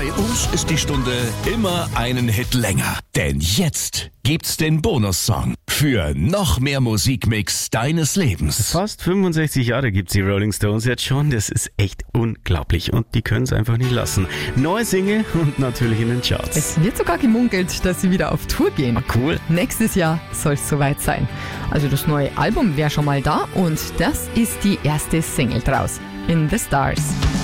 Bei uns ist die Stunde immer einen Hit länger. Denn jetzt gibt's den Bonussong für noch mehr Musikmix deines Lebens. Fast 65 Jahre gibt's die Rolling Stones jetzt schon. Das ist echt unglaublich. Und die können es einfach nicht lassen. Neue Single und natürlich in den Charts. Es wird sogar gemunkelt, dass sie wieder auf Tour gehen. Cool. Nächstes Jahr soll es soweit sein. Also das neue Album wäre schon mal da und das ist die erste Single draus. In the Stars.